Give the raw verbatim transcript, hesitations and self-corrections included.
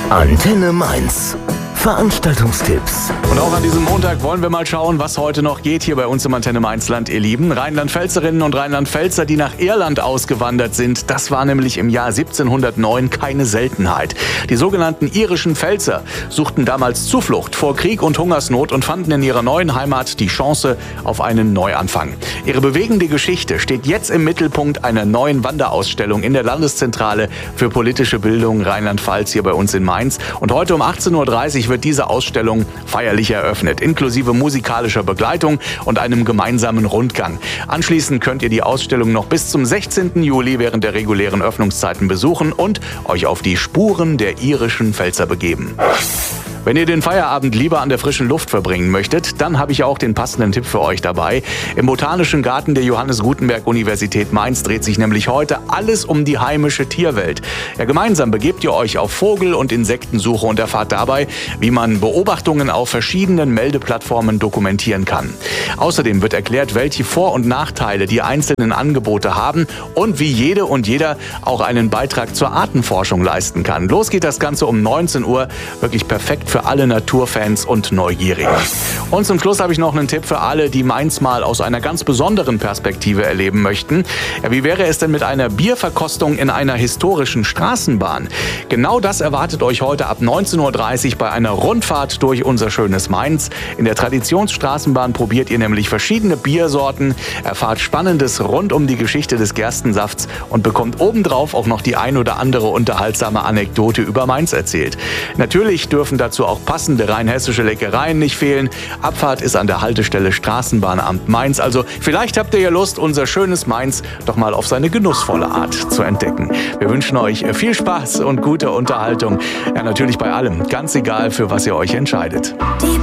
Antenne Mainz. Veranstaltungstipps. Und auch an diesem Montag wollen wir mal schauen, was heute noch geht hier bei uns im Antenne Mainzland, ihr Lieben. Rheinland-Pfälzerinnen und Rheinland-Pfälzer, die nach Irland ausgewandert sind, das war nämlich im Jahr siebzehnhundertneun keine Seltenheit. Die sogenannten irischen Pfälzer suchten damals Zuflucht vor Krieg und Hungersnot und fanden in ihrer neuen Heimat die Chance auf einen Neuanfang. Ihre bewegende Geschichte steht jetzt im Mittelpunkt einer neuen Wanderausstellung in der Landeszentrale für politische Bildung Rheinland-Pfalz hier bei uns in Mainz. Und heute um achtzehn Uhr dreißig wird diese Ausstellung feierlich eröffnet, inklusive musikalischer Begleitung und einem gemeinsamen Rundgang. Anschließend könnt ihr die Ausstellung noch bis zum sechzehnten Juli während der regulären Öffnungszeiten besuchen und euch auf die Spuren der irischen Pfälzer begeben. Wenn ihr den Feierabend lieber an der frischen Luft verbringen möchtet, dann habe ich auch den passenden Tipp für euch dabei. Im Botanischen Garten der Johannes Gutenberg Universität Mainz dreht sich nämlich heute alles um die heimische Tierwelt. Ja, gemeinsam begebt ihr euch auf Vogel- und Insektensuche und erfahrt dabei, wie man Beobachtungen auf verschiedenen Meldeplattformen dokumentieren kann. Außerdem wird erklärt, welche Vor- und Nachteile die einzelnen Angebote haben und wie jede und jeder auch einen Beitrag zur Artenforschung leisten kann. Los geht das Ganze um neunzehn Uhr, wirklich perfekt für alle Naturfans und Neugierigen. Und zum Schluss habe ich noch einen Tipp für alle, die Mainz mal aus einer ganz besonderen Perspektive erleben möchten. Ja, wie wäre es denn mit einer Bierverkostung in einer historischen Straßenbahn? Genau das erwartet euch heute ab neunzehn Uhr dreißig bei einer Rundfahrt durch unser schönes Mainz. In der Traditionsstraßenbahn probiert ihr nämlich verschiedene Biersorten, erfahrt Spannendes rund um die Geschichte des Gerstensafts und bekommt obendrauf auch noch die ein oder andere unterhaltsame Anekdote über Mainz erzählt. Natürlich dürfen dazu auch passende rheinhessische Leckereien nicht fehlen. Abfahrt ist an der Haltestelle Straßenbahnamt Mainz. Also vielleicht habt ihr ja Lust, unser schönes Mainz doch mal auf seine genussvolle Art zu entdecken. Wir wünschen euch viel Spaß und gute Unterhaltung. Ja, natürlich bei allem, ganz egal, für was ihr euch entscheidet.